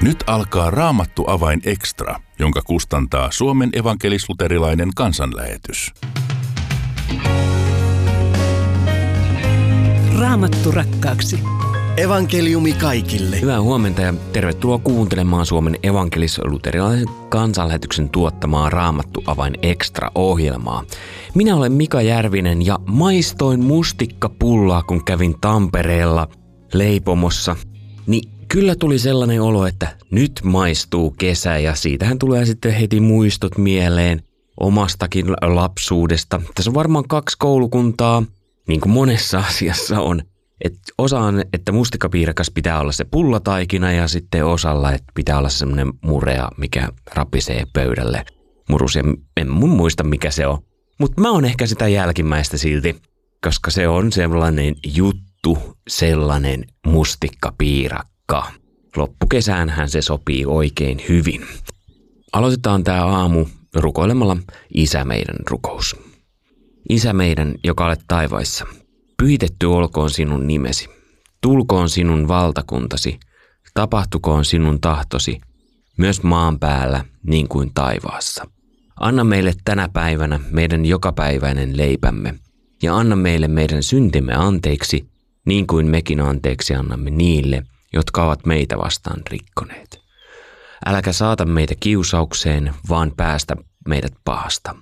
Nyt alkaa Raamattu Avain Extra, jonka kustantaa Suomen evankelis-luterilainen kansanlähetys. Raamattu rakkaaksi. Evankeliumi kaikille. Hyvää huomenta ja tervetuloa kuuntelemaan Suomen evankelis-luterilaisen kansanlähetyksen tuottamaa Raamattu Avain Extra-ohjelmaa. Minä olen Mika Järvinen ja maistoin mustikkapullaa, kun kävin Tampereella leipomossa. Niin kyllä tuli sellainen olo, että nyt maistuu kesä ja siitähän tulee sitten heti muistot mieleen omastakin lapsuudesta. Tässä on varmaan 2 koulukuntaa, niin kuin monessa asiassa on. Osa on, että mustikkapiirakas pitää olla se pullataikina ja sitten osalla, että pitää olla semmoinen murea, mikä rapisee pöydälle. Murusia, en muista mikä se on. Mutta mä oon ehkä sitä jälkimmäistä silti, koska se on sellainen juttu, sellainen mustikkapiirakka. Loppukesäänhän se sopii oikein hyvin. Aloitetaan tää aamu rukoilemalla Isä meidän rukous. Isä meidän, joka olet taivaissa. Pyhitetty olkoon sinun nimesi, tulkoon sinun valtakuntasi, tapahtukoon sinun tahtosi, myös maan päällä niin kuin taivaassa. Anna meille tänä päivänä meidän jokapäiväinen leipämme, ja anna meille meidän syntimme anteeksi, niin kuin mekin anteeksi annamme niille, jotka ovat meitä vastaan rikkoneet. Äläkä saata meitä kiusaukseen, vaan päästä meidät pahasta.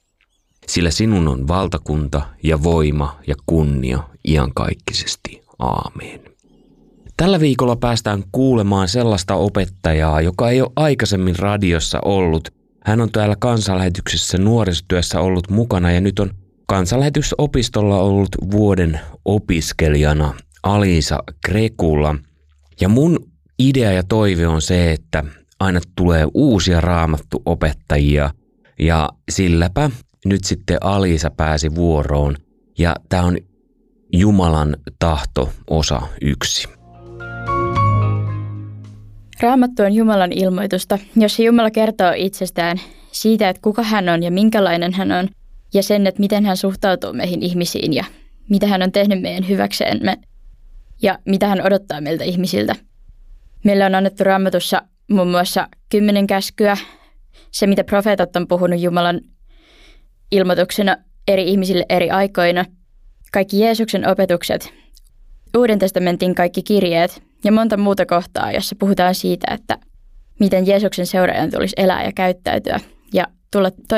Sillä sinun on valtakunta ja voima ja kunnia iankaikkisesti. Aamen. Tällä viikolla päästään kuulemaan sellaista opettajaa, joka ei ole aikaisemmin radiossa ollut. Hän on täällä kansanlähetyksessä nuorisotyössä ollut mukana ja nyt on kansanlähetysopistolla ollut vuoden opiskelijana Alisa Krekula. Ja mun idea ja toive on se, että aina tulee uusia raamattuopettajia ja silläpä nyt sitten Alisa pääsi vuoroon ja tämä on Jumalan tahto osa 1. Raamattu on Jumalan ilmoitusta, jossa Jumala kertoo itsestään siitä, että kuka hän on ja minkälainen hän on ja sen, että miten hän suhtautuu meihin ihmisiin ja mitä hän on tehnyt meidän hyväksemme ja mitä hän odottaa meiltä ihmisiltä. Meille on annettu Raamatussa muun muassa 10 käskyä, se mitä profeetat on puhunut Jumalan ilmoituksena eri ihmisille eri aikoina, kaikki Jeesuksen opetukset, Uuden testamentin kaikki kirjeet ja monta muuta kohtaa, jossa puhutaan siitä, että miten Jeesuksen seuraajan tulisi elää ja käyttäytyä ja tulla